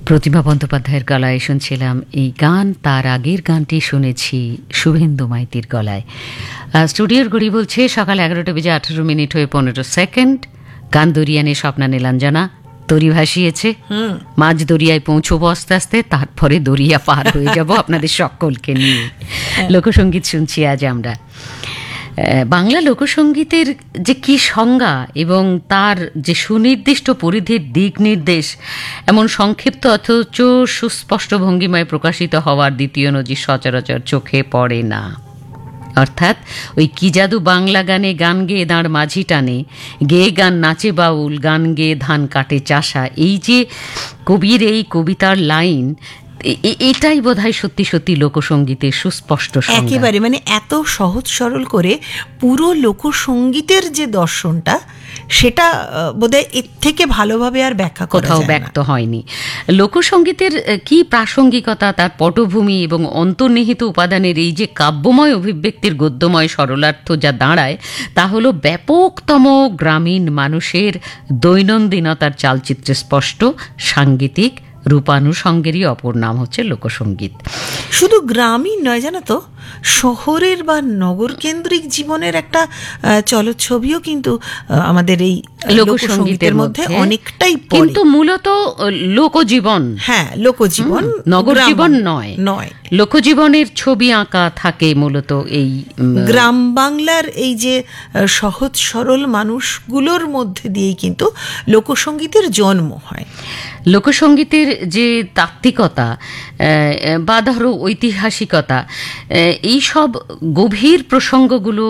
প্রতিমা বন্দ্যোপাধ্যায়ের গলায় শুনছিলাম এই গান। তার আগের গানটি শুনেছি শুভেন্দু মাইতির গলায়। স্টুডিওর ঘড়ি বলছে সকাল 11টা বেজে 18 হয়ে 15 গান দরিয়ানে স্বপ্না নীলাঞ্জনা তরি ভাসিয়েছে। মাঝ দরিয়ায় পৌঁছবো আস্তে আস্তে, তারপরে দরিয়া পার হয়ে যাব আপনাদের সকলকে নিয়ে। লোকসঙ্গীত শুনছি আজ আমরা। বাংলা লোকসঙ্গীতের যে কি সংজ্ঞা এবং তার যে সুনির্দিষ্ট পরিধির দিক নির্দেশ, এমন সংক্ষিপ্ত অথচ সুস্পষ্ট ভঙ্গিমায় প্রকাশিত হওয়ার দ্বিতীয় নজির সচরাচর চোখে পড়ে না। অর্থাৎ ওই কি জাদু বাংলা গানে গান গেয়ে দাঁড় মাঝি টানে, গেয়ে গান নাচে বাউল, গান গেয়ে ধান কাটে চাষা, এই যে কবির এই কবিতার লাইন, এটাই বোধহয় সত্যি সত্যি লোকসঙ্গীতের সুস্পষ্ট সংজ্ঞা। একেবারে মানে এত সহজ সরল করে পুরো লোকসঙ্গীতের যে দর্শনটা, সেটা বোধহয় এর থেকে ভালোভাবে আর ব্যাখ্যা কোথাও ব্যক্ত হয়নি। লোকসঙ্গীতের কি প্রাসঙ্গিকতা, তার পটভূমি এবং অন্তর্নিহিত উপাদানের এই যে কাব্যময় অভিব্যক্তির গদ্যময় সরলার্থ যা দাঁড়ায়, তা হলো ব্যাপকতম গ্রামীণ মানুষের দৈনন্দিনতার চালচিত্রে স্পষ্ট সাংগীতিক রূপানুষঙ্গেরই অপর নাম হচ্ছে লোকসঙ্গীত। শুধু গ্রামীণ নয়, জানো তো, শহরের বা নগর কেন্দ্রিক জীবনের একটা চলচ্ছবিও কিন্তু আমাদের এই লোকসঙ্গীতের মধ্যে অনেকটাই, কিন্তু মূলত লোকজীবন। হ্যাঁ, লোকজীবন, নগর জীবন নয়। লোকজীবনের ছবি আঁকা থাকে মূলত এই গ্রাম বাংলার এই যে সহজ সরল মানুষগুলোর মধ্যে দিয়েই কিন্তু লোকসঙ্গীতের জন্ম হয়। লোকসঙ্গীতের যে তাত্ত্বিকতা বা ধরো ঐতিহাসিকতা, এই সব গভীর প্রসঙ্গগুলো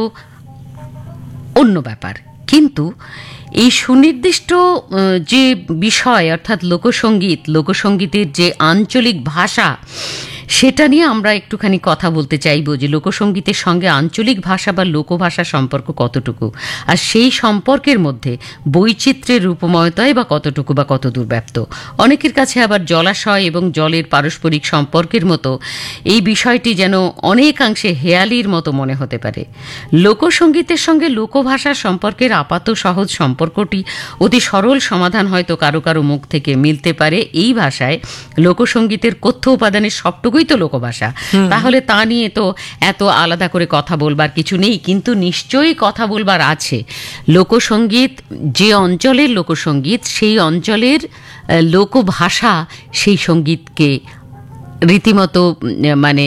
অন্য ব্যাপার, কিন্তু এই সুনির্দিষ্ট যে বিষয় অর্থাৎ লোকসঙ্গীতের যে আঞ্চলিক ভাষা, সেটা নিয়ে আমরা একটুখানি কথা বলতে চাইব যে লোকসঙ্গীতের সঙ্গে আঞ্চলিক ভাষা বা লোকভাষা সম্পর্ক কতটুকু, আর সেই সম্পর্কের মধ্যে বৈচিত্র্যের রূপময়তায় বা কতটুকু বা কতদূর ব্যাপ্ত। অনেকের কাছে আবার জলাশয় এবং জলের পারস্পরিক সম্পর্কের মতো এই বিষয়টি যেন অনেকাংশে হেয়ালির মতো মনে হতে পারে। লোকসঙ্গীতের সঙ্গে লোকভাষার সম্পর্কের আপাত সহজ সম্পর্কটি অতি সরল সমাধান হয়তো কারো কারো মুখ থেকে মিলতে পারে। এই ভাষায় লোকসঙ্গীতের কথ্য উপাদানের সবটুকু তো লোকভাষা, তাহলে তা নিয়ে তো এত আলাদা করে কথা বলবার কিছু নেই, কিন্তু নিশ্চয়ই কথা বলবার আছে। লোকসঙ্গীত যে অঞ্চলের লোকসঙ্গীত, সেই অঞ্চলের লোকভাষা সেই সঙ্গীতকে রীতিমতো মানে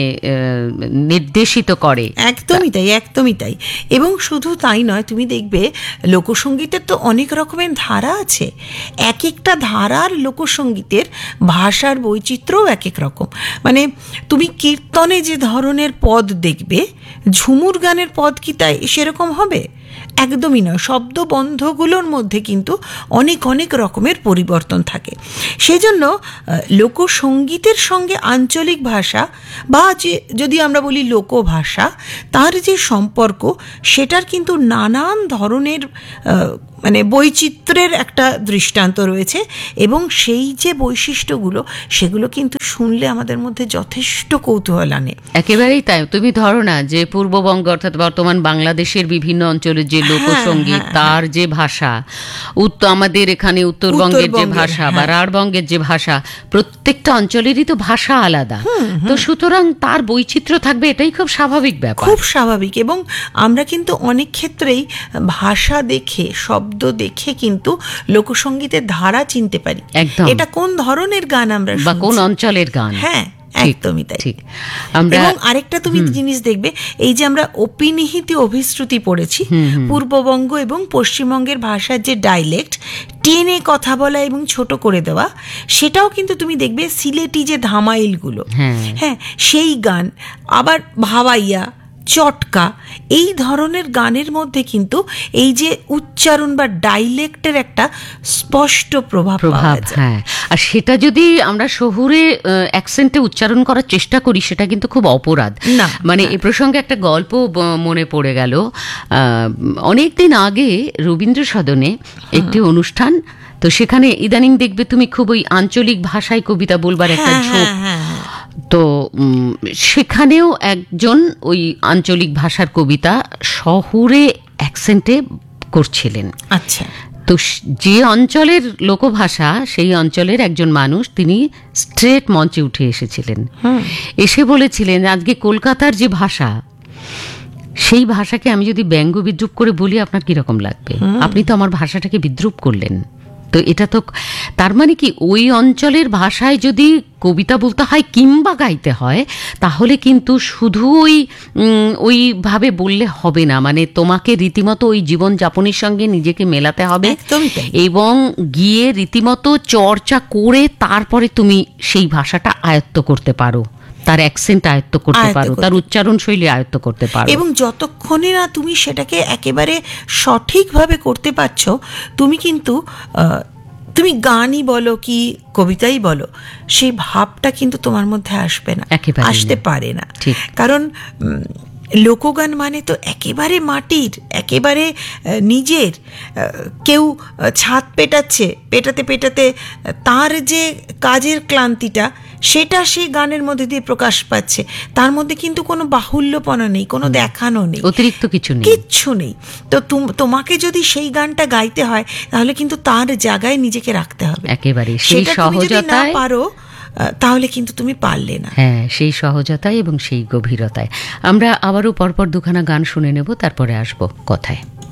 নির্দেশিত করে। একদমই তাই, একদমই তাই। এবং শুধু তাই নয়, তুমি দেখবে লোকসঙ্গীতের তো অনেক রকমের ধারা আছে। এক একটা ধারার লোকসঙ্গীতের ভাষার বৈচিত্র্যও এক এক রকম। মানে তুমি কীর্তনে যে ধরনের পদ দেখবে, ঝুমুর গানের পদ কি তাই সেরকম হবে? একদমই নয়। শব্দবন্ধগুলোর মধ্যে কিন্তু অনেক অনেক রকমের পরিবর্তন থাকে। সেজন্য লোকসঙ্গীতের সঙ্গে আঞ্চলিক ভাষা বা যে যদি আমরা বলি লোকভাষা, তার যে সম্পর্ক, সেটার কিন্তু নানান ধরনের মানে বৈচিত্র্যের একটা দৃষ্টান্ত রয়েছে। এবং সেই যে বৈশিষ্ট্যগুলো, সেগুলো কিন্তু শুনলে আমাদের মধ্যে যথেষ্ট কৌতূহল আনে। একেবারেই তাই। তুমি ধরো না যে পূর্ববঙ্গ অর্থাৎ বর্তমান বাংলাদেশের বিভিন্ন অঞ্চলের যে লোকসঙ্গীত, তার যে ভাষা, আমাদের এখানে উত্তরবঙ্গের যে ভাষা বা রাঢ়বঙ্গের যে ভাষা, প্রত্যেকটা অঞ্চলেরই তো ভাষা আলাদা। তো সুতরাং তার বৈচিত্র্য থাকবে, এটাই খুব স্বাভাবিক ব্যাপার, খুব স্বাভাবিক। এবং আমরা কিন্তু অনেক ক্ষেত্রেই ভাষা দেখে, শব্দ দেখে কিন্তু লোকসঙ্গীতের ধারা চিনতে পারি। এটা কোন ধরনের গান আমরা বা কোন অঞ্চলের গান। হ্যাঁ, একদমই তাই। ঠিক। এবং আরেকটা তুমি জিনিস দেখবে, এই যে আমরা অপিনিহিতি অভিশ্রুতি পড়েছি, পূর্ববঙ্গ এবং পশ্চিমবঙ্গের ভাষার যে ডাইলেক্ট, টেনে কথা বলা এবং ছোট করে দেওয়া, সেটাও কিন্তু তুমি দেখবে সিলেটি যে ধামাইলগুলো, হ্যাঁ সেই গান, আবার ভাওয়াইয়া, চটকা, এই ধরনের গানের মধ্যে কিন্তু এই যে উচ্চারণ বা ডাইলেক্টের একটা স্পষ্ট প্রভাব পাওয়া যায়। হ্যাঁ, আর সেটা যদি আমরা শহুরে অ্যাকসেন্টে উচ্চারণ করার চেষ্টা করি, সেটা কিন্তু খুব অপরাধ। মানে এ প্রসঙ্গে একটা গল্প মনে পড়ে গেল। অনেকদিন আগে রবীন্দ্র সদনে একটি অনুষ্ঠান, তো সেখানে ইদানিং দেখবে তুমি খুব ওই আঞ্চলিক ভাষায় কবিতা বলবার একটা ঝোঁক। তো সেখানেও একজন ওই আঞ্চলিক ভাষার কবিতা শহুরে অ্যাকসেন্টে করছিলেন। আচ্ছা। তো যে অঞ্চলের লোকভাষা, সেই অঞ্চলের একজন মানুষ তিনি স্ট্রেট মঞ্চে উঠে এসেছিলেন, এসে বলেছিলেন আজকে কলকাতার যে ভাষা, সেই ভাষাকে আমি যদি ব্যঙ্গ বিদ্রুপ করে বলি আপনার কিরকম লাগবে? আপনি তো আমার ভাষাটাকে বিদ্রুপ করলেন। তো এটা তো তার মানে কি, ওই অঞ্চলের ভাষায় যদি কবিতা বলতে হয় কিংবা গাইতে হয়, তাহলে কিন্তু শুধু ওইভাবে বললে হবে না। মানে তোমাকে রীতিমতো ওই জীবনযাপনের সঙ্গে নিজেকে মেলাতে হবে, এবং গিয়ে রীতিমতো চর্চা করে তারপরে তুমি সেই ভাষাটা আয়ত্ত করতে পারো, তার অ্যাকসেন্ট আয়ত্ত করতে পারো, তার উচ্চারণ শৈলী আয়ত্ত করতে পারো। এবং যতক্ষণে না তুমি সেটাকে একেবারে সঠিকভাবে করতে পারছো, তুমি কিন্তু তুমি গানই বলো কি কবিতাই বলো, সেই ভাবটা কিন্তু তোমার মধ্যে আসবে না, আসতে পারে না। কারণ লোকগান মানে তো একেবারে মাটির, একেবারে নিজের। কেউ ছাদ পেটাতে পেটাতে তার যে কাজের ক্লান্তিটা, সেটা সেই গানের মধ্যে দিয়ে প্রকাশ পাচ্ছে। তার মধ্যে কিন্তু কোনো বাহুল্যপনা নেই, কোনো দেখানো নেই, অতিরিক্ত কিচ্ছু নেই। তো তুমি যদি সেই গানটা গাইতে হয়, তাহলে কিন্তু তার জায়গায় নিজেকে রাখতে হবে একেবারে। সেই সহজতায় পারো, তাহলে কিন্তু তুমি পারলে না। হ্যাঁ, সেই সহজতায় এবং সেই গভীরতায়। আমরা আবারও পরপর দুখানা গান শুনে নেব, তারপরে আসবো কথায়।